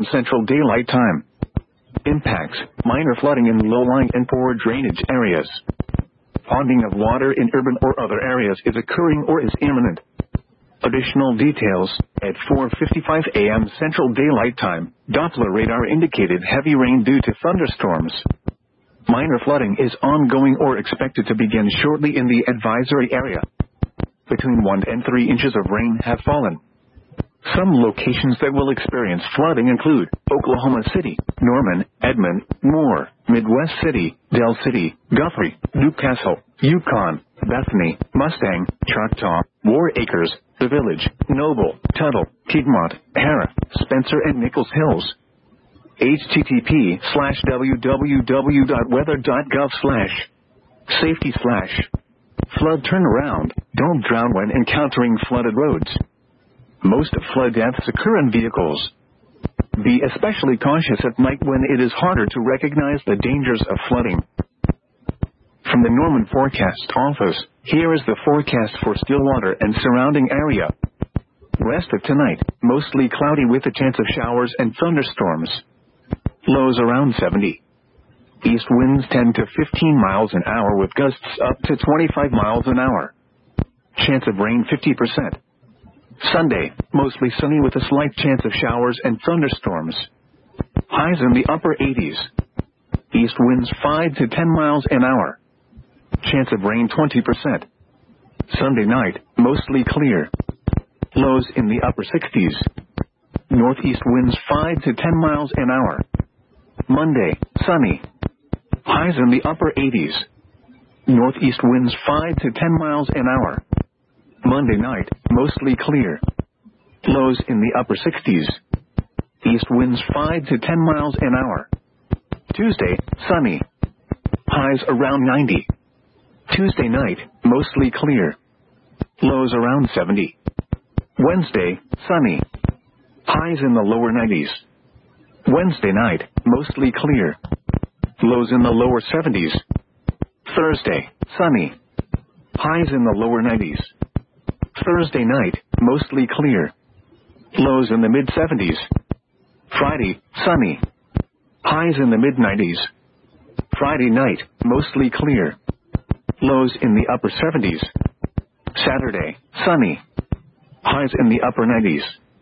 Central Daylight Time. Impacts: minor flooding in low-lying and poor drainage areas. Ponding of water in urban or other areas is occurring or is imminent. Additional details: at 4:55 a.m. Central Daylight Time, Doppler radar indicated heavy rain due to thunderstorms. Minor flooding is ongoing or expected to begin shortly in the advisory area. Between 1 and 3 inches of rain have fallen. Some locations that will experience flooding include Oklahoma City, Norman, Edmond, Moore, Midwest City, Del City, Guthrie, Newcastle, Yukon, Bethany, Mustang, Choctaw, War Acres, The Village, Noble, Tuttle, Piedmont, Harrah, Spencer and Nichols Hills. http:/www.weather.gov/safety/flood turnaround. Don't drown when encountering flooded roads. Most flood deaths occur in vehicles. Be especially cautious at night when it is harder to recognize the dangers of flooding. From the Norman Forecast Office, here is the forecast for Stillwater and surrounding area. Rest of tonight, mostly cloudy with a chance of showers and thunderstorms. Lows around 70. East winds 10 to 15 miles an hour with gusts up to 25 miles an hour. Chance of rain 50%. Sunday, mostly sunny with a slight chance of showers and thunderstorms. Highs in the upper 80s. East winds 5 to 10 miles an hour. Chance of rain 20%. Sunday night, mostly clear. Lows in the upper 60s. Northeast winds 5 to 10 miles an hour. Monday, sunny. Highs in the upper 80s. Northeast winds 5 to 10 miles an hour. Monday night, mostly clear. Lows in the upper 60s. East winds 5 to 10 miles an hour. Tuesday, sunny. Highs around 90. Tuesday night, mostly clear. Lows around 70. Wednesday, sunny. Highs in the lower 90s. Wednesday night, mostly clear. Lows in the lower 70s. Thursday, sunny. Highs in the lower 90s. Thursday night, mostly clear. Lows in the mid-70s. Friday, sunny. Highs in the mid-90s. Friday night, mostly clear. Lows in the upper 70s. Saturday, sunny. Highs in the upper 90s.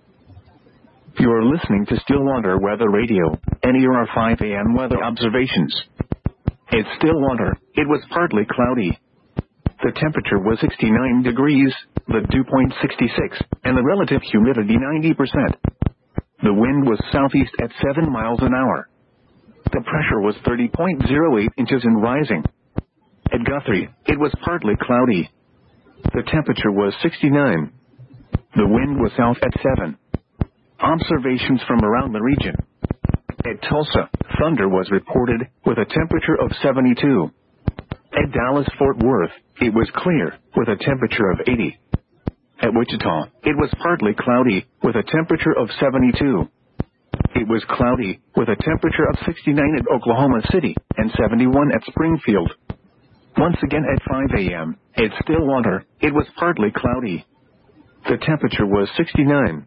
You're listening to Stillwater Weather Radio, NER 5 a.m. weather observations. At Stillwater, it was partly cloudy. The temperature was 69 degrees, the dew point 66, and the relative humidity 90%. The wind was southeast at 7 miles an hour. The pressure was 30.08 inches and rising. At Guthrie, it was partly cloudy. The temperature was 69. The wind was south at 7. Observations from around the region. At Tulsa, thunder was reported with a temperature of 72. At Dallas-Fort Worth, it was clear with a temperature of 80. At Wichita, it was partly cloudy with a temperature of 72. It was cloudy with a temperature of 69 at Oklahoma City and 71 at Springfield. Once again at 5 a.m., at Stillwater, it was partly cloudy. The temperature was 69.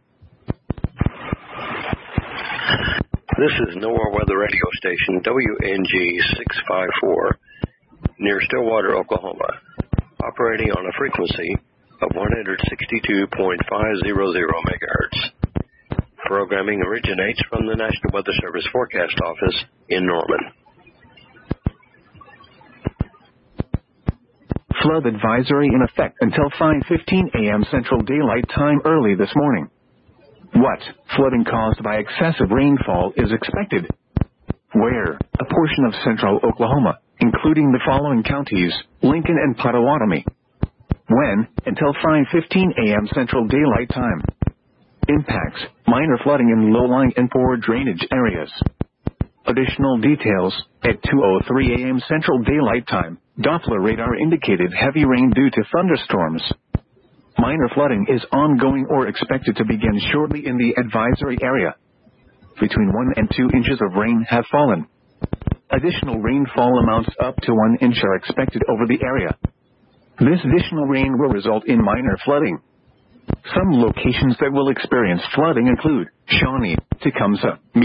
This is NOAA Weather Radio Station WNG 654 near Stillwater, Oklahoma, operating on a frequency of 162.500 megahertz. Programming originates from the National Weather Service Forecast Office in Norman. Flood advisory in effect until 5:15 a.m. Central Daylight Time early this morning. What flooding caused by excessive rainfall is expected? Where? A portion of central Oklahoma, including the following counties, Lincoln and Pottawatomie. When? Until 5:15 a.m. Central Daylight Time. Impacts: minor flooding in low-lying and poor drainage areas. Additional details: at 2:03 a.m. Central Daylight Time, Doppler radar indicated heavy rain due to thunderstorms. Minor flooding is ongoing or expected to begin shortly in the advisory area. Between 1 and 2 inches of rain have fallen. Additional rainfall amounts up to 1 inch are expected over the area. This additional rain will result in minor flooding. Some locations that will experience flooding include Shawnee, Tecumseh,